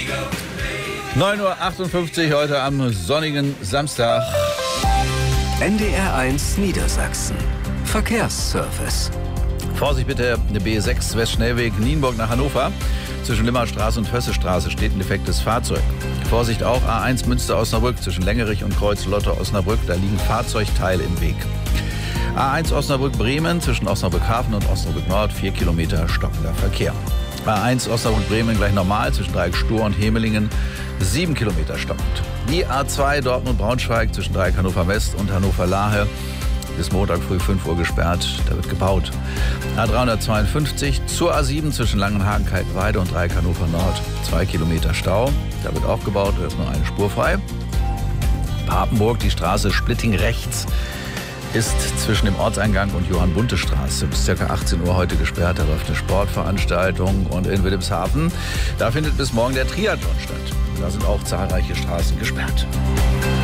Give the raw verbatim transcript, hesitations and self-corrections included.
neun Uhr achtundfünfzig heute am sonnigen Samstag. N D R eins Niedersachsen. Verkehrsservice. Vorsicht bitte, eine B sechs Westschnellweg Nienburg nach Hannover. Zwischen Limmerstraße und Hössestraße steht ein defektes Fahrzeug. Vorsicht auch A eins Münster-Osnabrück zwischen Längerich und Kreuz-Lotte-Osnabrück. Da liegen Fahrzeugteile im Weg. A eins Osnabrück-Bremen zwischen Osnabrück-Hafen und Osnabrück-Nord. vier Kilometer stockender Verkehr. A eins Osnabrück-Bremen gleich normal zwischen Dreieck Stur und Hemelingen. sieben Kilometer stockend. Die A zwei Dortmund-Braunschweig zwischen Dreieck Hannover West und Hannover-Lahe. Bis Montag früh fünf Uhr gesperrt, da wird gebaut. A dreihundertzweiundfünfzig zur A sieben zwischen Langenhagen-Kaltenweide und Dreieck Hannover Nord. zwei Kilometer Stau, da wird auch gebaut, da ist nur eine Spur frei. Papenburg, die Straße Splitting rechts, ist zwischen dem Ortseingang und Johann-Bunte-Straße bis ca. achtzehn Uhr heute gesperrt. Da läuft eine Sportveranstaltung. Und in Wilhelmshaven, da findet bis morgen der Triathlon statt. Da sind auch zahlreiche Straßen gesperrt.